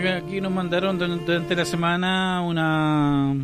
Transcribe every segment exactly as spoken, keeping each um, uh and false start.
Oiga, aquí nos mandaron durante la semana una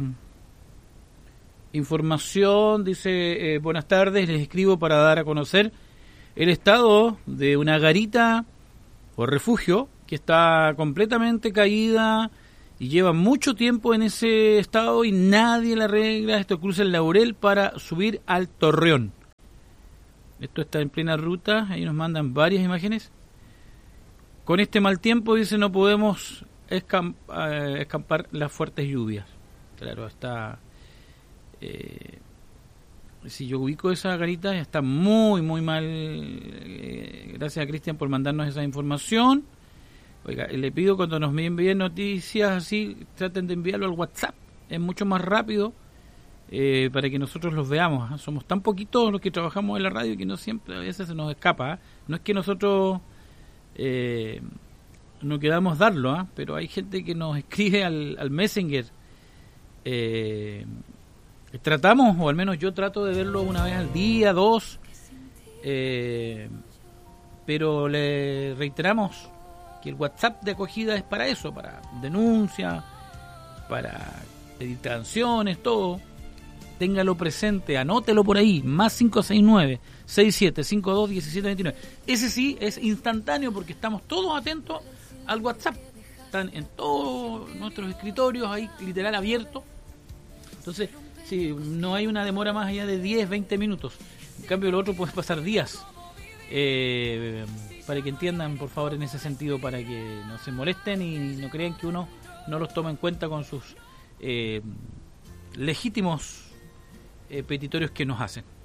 información, dice, eh, buenas tardes, les escribo para dar a conocer el estado de una garita o refugio que está completamente caída y lleva mucho tiempo en ese estado y nadie la arregla. Esto cruza el Laurel para subir al Torreón. Esto está en plena ruta, ahí nos mandan varias imágenes. Con este mal tiempo, dice, no podemos escamp- eh, escampar las fuertes lluvias. Claro, está... Eh, si yo ubico esa garita, está muy, muy mal. Eh, gracias a Cristian por mandarnos esa información. Oiga, le pido cuando nos envíen noticias así, traten de enviarlo al WhatsApp. Es mucho más rápido eh, para que nosotros los veamos. ¿eh? Somos tan poquitos los que trabajamos en la radio que no siempre, a veces se nos escapa. ¿eh? No es que nosotros eh, no queramos darlo, ¿eh? pero hay gente que nos escribe al, al Messenger. Eh, tratamos, o al menos yo trato de verlo una vez al día, dos, eh, pero le reiteramos que el WhatsApp de acogida es para eso, para denuncia, para pedir canciones, todo. Téngalo presente, anótelo por ahí, más cinco seis nueve, seis siete cinco dos, uno siete dos nueve. Ese sí es instantáneo porque estamos todos atentos al WhatsApp. Están en todos nuestros escritorios ahí, literal abierto. Entonces, sí, no hay una demora más allá de diez, veinte minutos. En cambio, lo otro puede pasar días. Eh, para que entiendan, por favor, en ese sentido, para que no se molesten y no crean que uno no los toma en cuenta con sus eh, legítimos eh, petitorios que nos hacen.